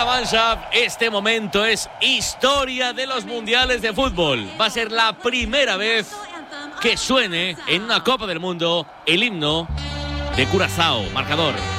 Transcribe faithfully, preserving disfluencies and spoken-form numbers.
Mannschaft, este momento es historia de los mundiales de fútbol. Va a ser la primera vez que suene en una Copa del Mundo el himno de Curazao. Marcador.